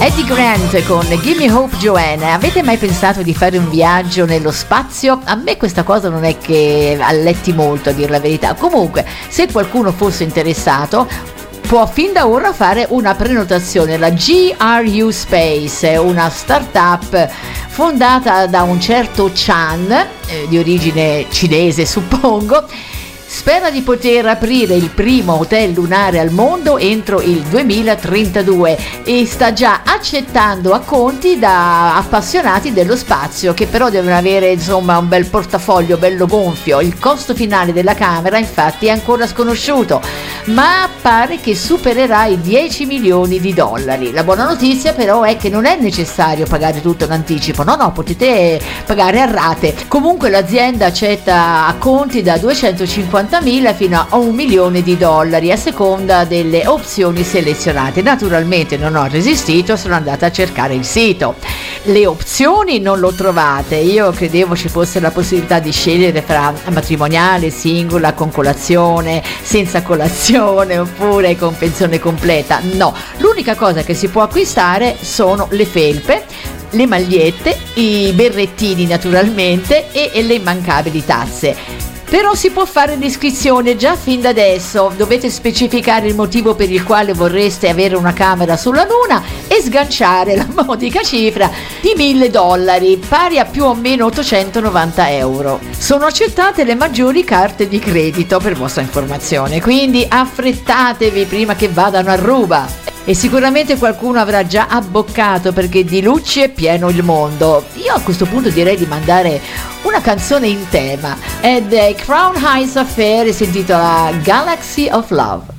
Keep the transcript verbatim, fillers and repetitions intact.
Eddie Grant con Gimme Hope Joanne. Avete mai pensato di fare un viaggio nello spazio? A me questa cosa non è che alletti molto, a dire la verità. Comunque, se qualcuno fosse interessato, può fin da ora fare una prenotazione. La G R U Space, una startup fondata da un certo Chan, eh, di origine cinese suppongo, spera di poter aprire il primo hotel lunare al mondo entro il duemilatrentadue e sta già accettando acconti da appassionati dello spazio, che però devono avere insomma un bel portafoglio bello gonfio. Il costo finale della camera infatti è ancora sconosciuto, ma pare che supererà i dieci milioni di dollari. La buona notizia però è che non è necessario pagare tutto in anticipo, no no, potete pagare a rate. Comunque l'azienda accetta acconti da duecentocinquantamila fino a un milione di dollari a seconda delle opzioni selezionate. Naturalmente non ho resistito, sono andata a cercare il sito. Le opzioni non l'ho trovate, io credevo ci fosse la possibilità di scegliere fra matrimoniale, singola, con colazione, senza colazione oppure con pensione completa. No, l'unica cosa che si può acquistare sono le felpe, le magliette, i berrettini naturalmente e, e le immancabili tazze. Però si può fare l'iscrizione già fin da adesso. Dovete specificare il motivo per il quale vorreste avere una camera sulla Luna e sganciare la modica cifra di mille dollari, pari a più o meno ottocentonovanta euro. Sono accettate le maggiori carte di credito, per vostra informazione, quindi affrettatevi prima che vadano a ruba. E sicuramente qualcuno avrà già abboccato, perché di luci è pieno il mondo. Io a questo punto direi di mandare una canzone in tema, ed è Crown Heights Affair e si intitola Galaxy of Love.